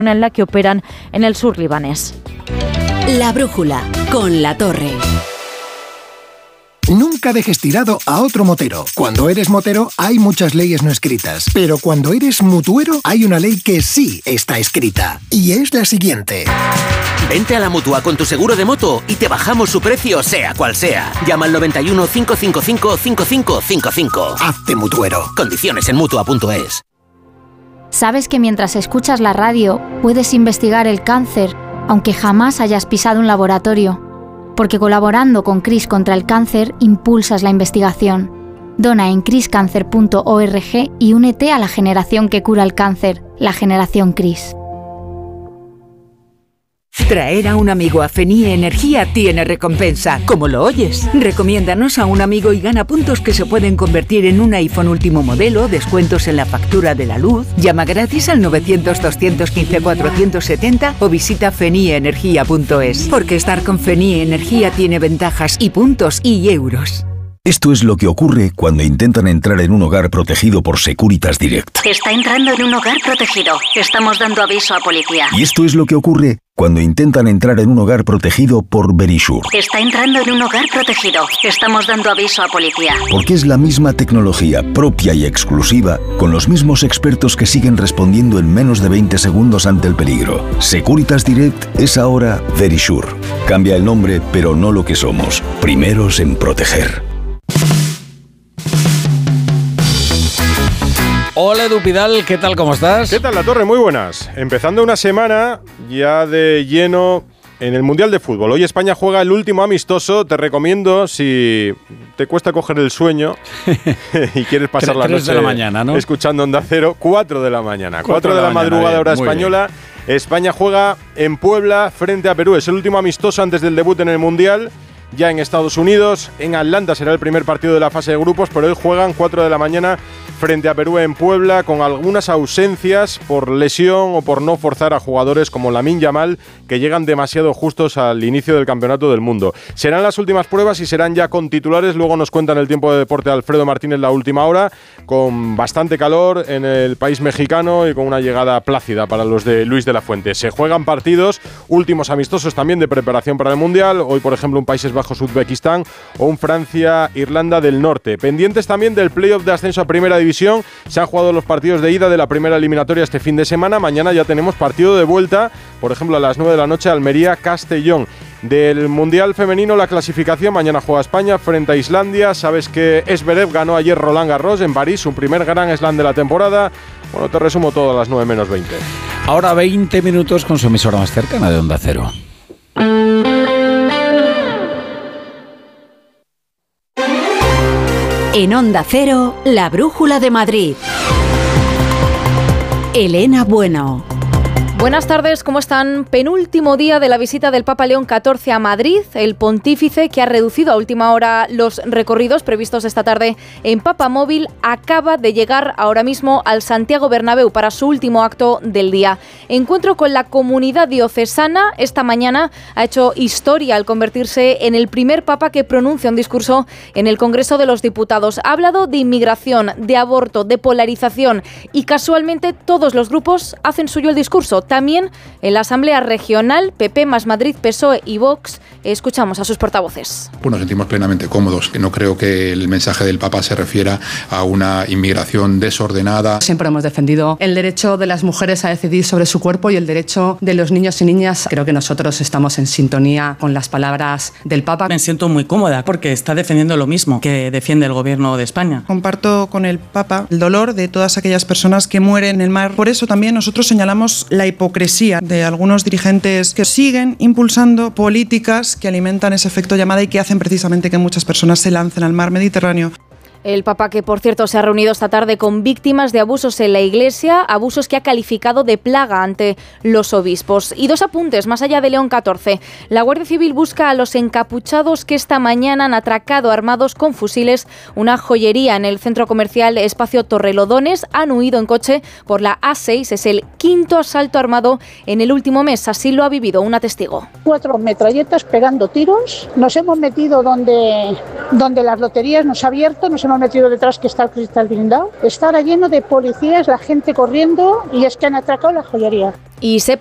en la que operan en el sur libanés. La brújula con La Torre. Nunca dejes tirado a otro motero. Cuando eres motero hay muchas leyes no escritas, pero cuando eres mutuero hay una ley que sí está escrita, y es la siguiente. Vente a la Mutua con tu seguro de moto y te bajamos su precio sea cual sea. Llama al 91 555 5555. Hazte mutuero. Condiciones en Mutua.es. ¿Sabes que mientras escuchas la radio puedes investigar el cáncer, aunque jamás hayas pisado un laboratorio? Porque colaborando con CRIS contra el cáncer, impulsas la investigación. Dona en criscancer.org y únete a la generación que cura el cáncer, la generación CRIS. Traer a un amigo a Fenie Energía tiene recompensa, como lo oyes. Recomiéndanos a un amigo y gana puntos que se pueden convertir en un iPhone último modelo, descuentos en la factura de la luz. Llama gratis al 900-215-470 o visita fenieenergia.es. Porque estar con Fenie Energía tiene ventajas y puntos y euros. Esto es lo que ocurre cuando intentan entrar en un hogar protegido por Securitas Direct. Está entrando en un hogar protegido. Estamos dando aviso a policía. Y esto es lo que ocurre cuando intentan entrar en un hogar protegido por Verisure. Está entrando en un hogar protegido. Estamos dando aviso a policía. Porque es la misma tecnología propia y exclusiva, con los mismos expertos que siguen respondiendo en menos de 20 segundos ante el peligro. Securitas Direct es ahora Verisure. Cambia el nombre, pero no lo que somos. Primeros en proteger. Hola Edu Pidal, ¿qué tal? ¿Cómo estás? ¿Qué tal, La Torre? Muy buenas. Empezando una semana ya de lleno en el Mundial de Fútbol. Hoy España juega el último amistoso. Te recomiendo, si te cuesta coger el sueño y quieres pasar la noche de la mañana, ¿no? Escuchando Onda Cero, 4 de la mañana. 4 de la madrugada, hora española. Bien. España juega en Puebla frente a Perú. Es el último amistoso antes del debut en el Mundial. Ya en Estados Unidos, en Atlanta será el primer partido de la fase de grupos, pero hoy juegan 4 de la mañana frente a Perú en Puebla, con algunas ausencias por lesión o por no forzar a jugadores como Lamine Yamal, que llegan demasiado justos al inicio del Campeonato del Mundo. Serán las últimas pruebas y serán ya con titulares. Luego nos cuenta en el Tiempo de Deporte Alfredo Martínez la última hora, con bastante calor en el país mexicano y con una llegada plácida para los de Luis de la Fuente. Se juegan partidos, últimos amistosos también de preparación para el Mundial. Hoy, por ejemplo, un Países Bajos-Uzbekistán o un Francia-Irlanda del Norte. Pendientes también del playoff de ascenso a Primera División. Se han jugado los partidos de ida de la primera eliminatoria este fin de semana. Mañana ya tenemos partido de vuelta, por ejemplo a las 9 de la noche, Almería-Castellón. Del Mundial Femenino, la clasificación: mañana juega España frente a Islandia. Sabes que Zverev ganó ayer Roland Garros en París, su primer Grand Slam de la temporada. Bueno, te resumo todo a las 9 menos 20. Ahora 20 minutos con su emisora más cercana de Onda Cero. En Onda Cero, la brújula de Madrid. Elena Bueno. Buenas tardes, ¿cómo están? Penúltimo día de la visita del Papa León XIV a Madrid. El pontífice, que ha reducido a última hora los recorridos previstos esta tarde en Papamóvil, acaba de llegar ahora mismo al Santiago Bernabéu para su último acto del día. Encuentro con la comunidad diocesana. Esta mañana ha hecho historia al convertirse en el primer papa que pronuncia un discurso en el Congreso de los Diputados. Ha hablado de inmigración, de aborto, de polarización y casualmente todos los grupos hacen suyo el discurso. También en la Asamblea Regional, PP más Madrid, PSOE y Vox, escuchamos a sus portavoces. Pues nos sentimos plenamente cómodos, que no creo que el mensaje del Papa se refiera a una inmigración desordenada. Siempre hemos defendido el derecho de las mujeres a decidir sobre su cuerpo y el derecho de los niños y niñas. Creo que nosotros estamos en sintonía con las palabras del Papa. Me siento muy cómoda porque está defendiendo lo mismo que defiende el Gobierno de España. Comparto con el Papa el dolor de todas aquellas personas que mueren en el mar. Por eso también nosotros señalamos la hipocresía de algunos dirigentes que siguen impulsando políticas que alimentan ese efecto llamada y que hacen precisamente que muchas personas se lancen al mar Mediterráneo. El Papa, que por cierto se ha reunido esta tarde con víctimas de abusos en la Iglesia, abusos que ha calificado de plaga ante los obispos. Y dos apuntes, más allá de León XIV. La Guardia Civil busca a los encapuchados que esta mañana han atracado armados con fusiles una joyería en el centro comercial Espacio Torrelodones. Han huido en coche por la A6. Es el quinto asalto armado en el último mes. Así lo ha vivido una testigo. 4 metralletas pegando tiros. Nos hemos metido donde las loterías nos ha abierto, nos hemos hemos metido detrás que está el cristal blindado. Está ahora lleno de policías, la gente corriendo y es que han atracado la joyería. Y se